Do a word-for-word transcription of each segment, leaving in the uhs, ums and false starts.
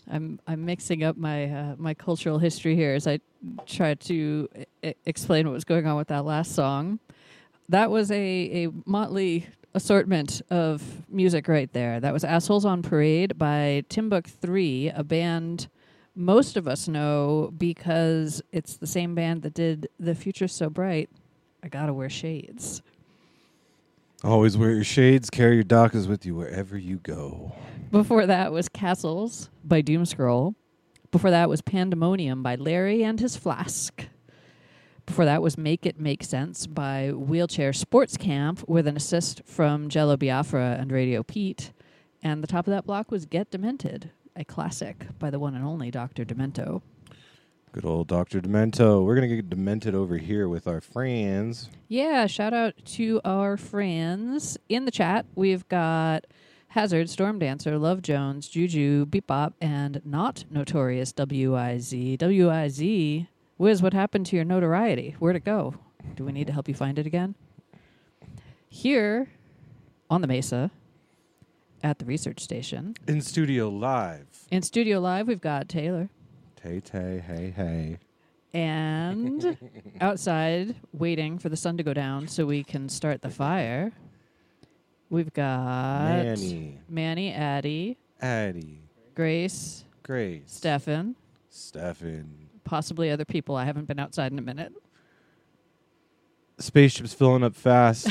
I'm I'm mixing up my uh, my cultural history here as I try to I- explain what was going on with that last song. That was a, a motley assortment of music right there. That was Assholes on Parade by Timbuk three, a band most of us know because it's the same band that did The Future's So Bright, I Gotta Wear Shades. Always wear your shades, carry your doctors with you wherever you go. Before that was Castles by Doomscroll. Before that was Pandemonium by Larry and His Flask. Before that was Make It Make Sense by Wheelchair Sports Camp with an assist from Jello Biafra and Radio Pete. And the top of that block was Get Demented, a classic by the one and only Doctor Demento. Good old Doctor Demento. We're going to get demented over here with our friends. Yeah, shout out to our friends in the chat. We've got Hazard, Storm Dancer, Love Jones, Juju, Beep Bop, and not notorious W I Z. W I Z, Wiz, what happened to your notoriety? Where'd it go? Do we need to help you find it again? Here on the Mesa at the research station. In studio live. In studio live, we've got Taylor. Tay Tay, hey, hey. And outside, waiting for the sun to go down so we can start the fire, we've got Manny. Manny, Addie, Addie. Grace, Grace. Stefan, Stefan. possibly other people. I haven't been outside in a minute. Spaceship's filling up fast.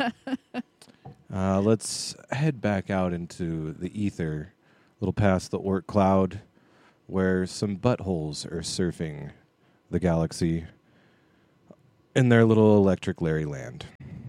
uh, let's head back out into the ether, a little past the Oort cloud, where some buttholes are surfing the galaxy in their little electric Larry land.